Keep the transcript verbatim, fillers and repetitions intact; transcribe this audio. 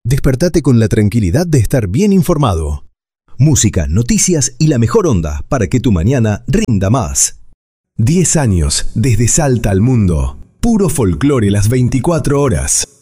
Despertate con la tranquilidad de estar bien informado. Música, noticias y la mejor onda para que tu mañana rinda más. diez años desde Salta al mundo. Puro folclore las veinticuatro horas.